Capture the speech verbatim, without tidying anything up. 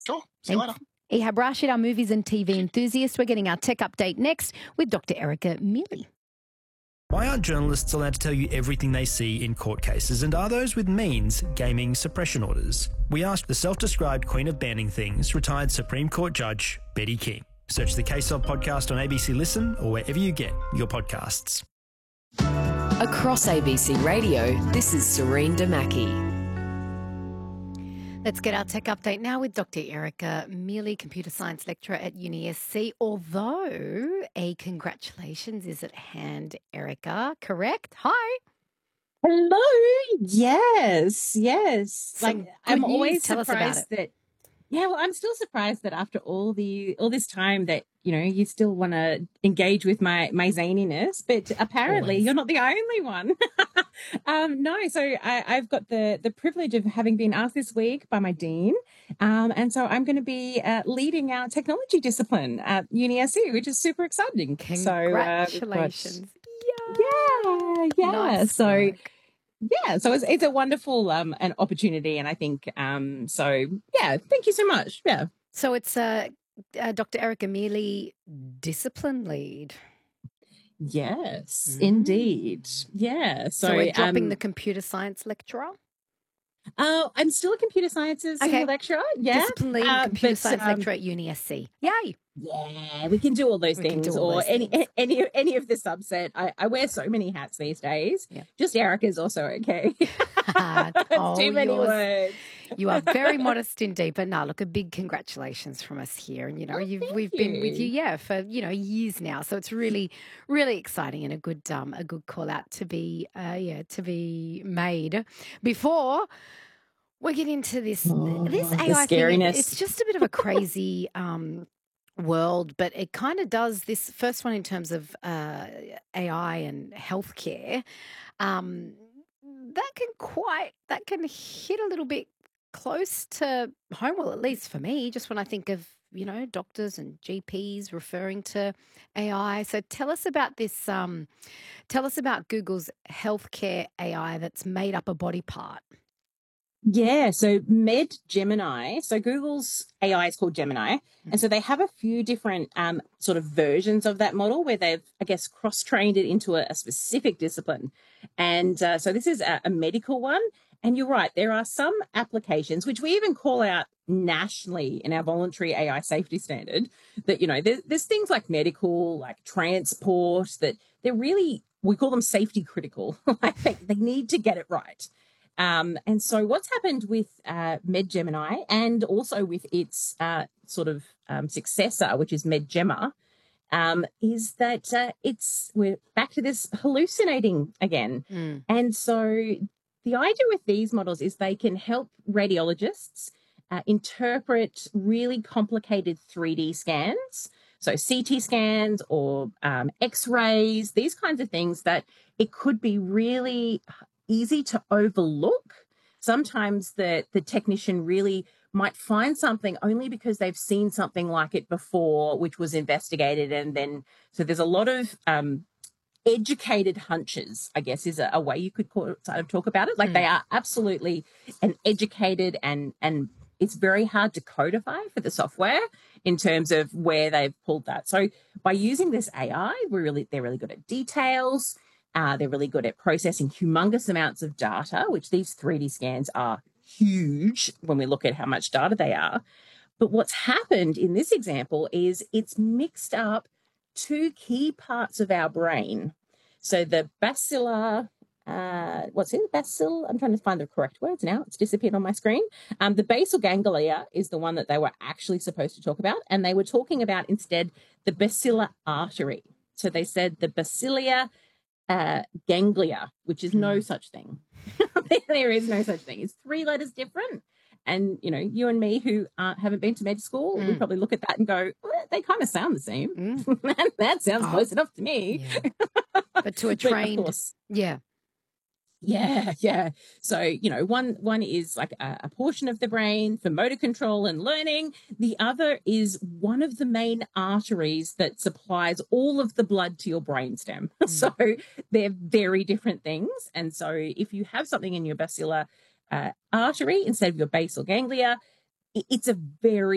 Sure. See you Thanks. later. Ehab Rashid, our movies and T V enthusiast. We're getting our tech update next with Doctor Erica Mealy. Why aren't journalists allowed to tell you everything they see in court cases, and are those with means gaming suppression orders? We asked the self-described queen of banning things, retired Supreme Court Judge Betty King. Search the Case Of podcast on A B C Listen or wherever you get your podcasts. Across A B C Radio, this is Serene Damaki. Let's get our tech update now with Doctor Erica Mealy, computer science lecturer at Uni S C. Although a congratulations is at hand, Erica, correct? Hi. Hello. Yes, yes. Some like I'm good news. always Tell us about surprised it. that. Yeah, well, I'm still surprised that after all the all this time that you know you still want to engage with my my zaniness, but apparently Always. you're not the only one. um, no, so I, I've got the the privilege of having been asked this week by my dean, um, and so I'm going to be uh, leading our technology discipline at Uni S C, which is super exciting. Congratulations. So, uh, yeah, yeah. Nice so. work. Yeah, so it's it's a wonderful um an opportunity, and I think um so yeah, thank you so much. Yeah, So it's uh, uh, Doctor Erica Mealy, discipline lead. yes, Mm. indeed, yeah. So, So, we're dropping um, the computer science lecturer. oh, I'm still a computer sciences Okay. senior lecturer. Yeah, Discipline lead, uh, computer but, science um, lecturer at Uni S C. Yay. yeah, we can do all those We can things, do all or those any things. any any of the subset. I, I wear so many hats these days. Yeah. Just Erica's also okay. Oh, Too many yours- words. You are very modest indeed, but no, look, a big congratulations from us here. And, you know, Oh, you've, thank we've been with you, you. yeah, for, you know, years now. So it's really, really exciting and a good, um, a good call out to be, uh, yeah, to be made. Before we get into this, Oh, this the A I thing, it- scariness. it's just a bit of a crazy, um, world, but it kind of does this first one in terms of uh, A I and healthcare. Um, that can quite that can hit a little bit close to home. Well, at least for me, just when I think of you know doctors and G Ps referring to A I. So tell us about this. Um, tell us about Google's healthcare A I that's made up a body part. Yeah, so Med Gemini. So Google's A I is called Gemini. And so they have a few different um, sort of versions of that model where they've, I guess, cross-trained it into a, a specific discipline. And uh, so this is a, a medical one. And you're right, there are some applications, which we even call out nationally in our voluntary A I safety standard, that, you know, there's, there's things like medical, like transport, that they're really, we call them safety critical. Like they, they need to get it right. Um, and so what's happened with uh, MedGemini and also with its uh, sort of um, successor, which is MedGemma, um, is that uh, it's we're back to this hallucinating again. Mm. And so the idea with these models is they can help radiologists uh, interpret really complicated three D scans. So C T scans or um, X-rays, these kinds of things that it could be really easy to overlook. Sometimes the, the technician really might find something only because they've seen something like it before, which was investigated. And then, so there's a lot of um, educated hunches, I guess, is a, a way you could call, sort of talk about it. Like Mm. they are absolutely an educated and, and it's very hard to codify for the software in terms of where they've pulled that. So by using this A I, we're really, they're really good at details. Uh, they're really good at processing humongous amounts of data, which these three D scans are huge when we look at how much data they are. But what's happened in this example is it's mixed up two key parts of our brain. So the basilar, uh, what's it? Bacil? I'm trying to find the correct words now. It's disappeared on my screen. Um, the basal ganglia is the one that they were actually supposed to talk about. And they were talking about instead the basilar artery. So they said the basilia Uh, ganglia, which is no such thing. There is no such thing. It's three letters different. And, you know, you and me who uh, haven't been to med school, we Mm. probably look at that and go, well, they kind of sound the same. Mm. That sounds Oh. close enough to me. Yeah. But to a But of trained, course, yeah. yeah, yeah. So, you know, one one is like a, a portion of the brain for motor control and learning. The other is one of the main arteries that supplies all of the blood to your brainstem. Mm. So they're very different things. And so if you have something in your basilar uh, artery instead of your basal ganglia, it, it's a very